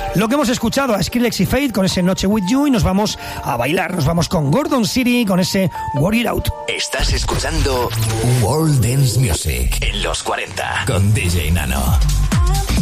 Lo que hemos escuchado a Skrillex y Fate con ese Noche With You, y nos vamos a bailar, nos vamos con Gordon City con ese Work It Out. Estás escuchando World Dance Music en los 40 con DJ Nano.